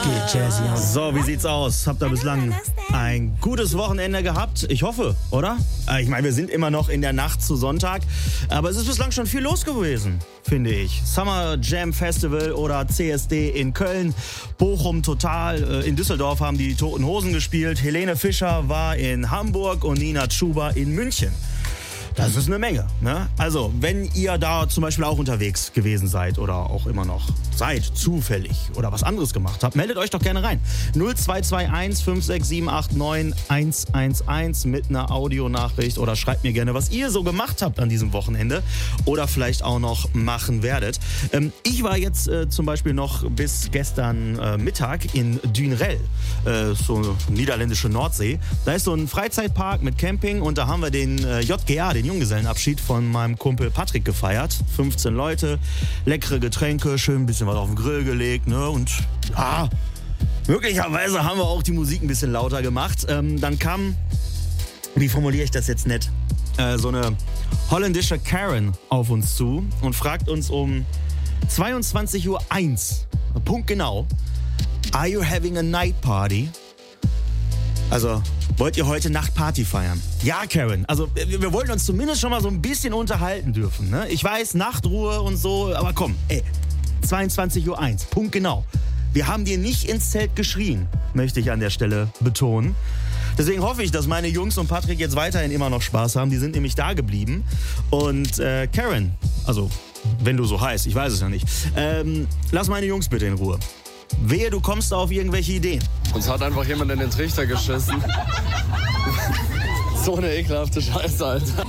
Geht Jazzy an. So, wie sieht's aus? Habt ihr bislang ein gutes Wochenende gehabt? Ich hoffe, oder? Ich meine, wir sind immer noch in der Nacht zu Sonntag, aber es ist bislang schon viel los gewesen, finde ich. Summer Jam Festival oder CSD in Köln, Bochum Total, in Düsseldorf haben die Toten Hosen gespielt, Helene Fischer war in Hamburg und Nina Chuba in München. Das ist eine Menge, ne? Also, wenn ihr da zum Beispiel auch unterwegs gewesen seid oder auch immer noch seid, zufällig oder was anderes gemacht habt, meldet euch doch gerne rein. 0221 56789 111 mit einer Audionachricht oder schreibt mir gerne, was ihr so gemacht habt an diesem Wochenende oder vielleicht auch noch machen werdet. Ich war jetzt zum Beispiel noch bis gestern Mittag in Dünrell, so niederländische Nordsee. Da ist so ein Freizeitpark mit Camping und da haben wir den JGA, den Junggesellenabschied von meinem Kumpel Patrick gefeiert. 15 Leute, leckere Getränke, schön ein bisschen was auf den Grill gelegt, ne? Und ja, möglicherweise haben wir auch die Musik ein bisschen lauter gemacht. Dann kam, wie formuliere ich das jetzt nett, so eine holländische Karen auf uns zu und fragt uns um 22:01 Uhr, punktgenau, "Are you having a night party?" Also, wollt ihr heute Nacht Party feiern? Ja, Karen. Also, wir wollten uns zumindest schon mal so ein bisschen unterhalten dürfen, ne? Ich weiß, Nachtruhe und so, aber komm, 22:01 Uhr, punktgenau. Wir haben dir nicht ins Zelt geschrien, möchte ich an der Stelle betonen. Deswegen hoffe ich, dass meine Jungs und Patrick jetzt weiterhin immer noch Spaß haben. Die sind nämlich da geblieben. Und Karen, also, wenn du so heißt, ich weiß es ja nicht, lass meine Jungs bitte in Ruhe. Wehe, du kommst da auf irgendwelche Ideen. Uns hat einfach jemand in den Trichter geschissen. So eine ekelhafte Scheiße, Alter.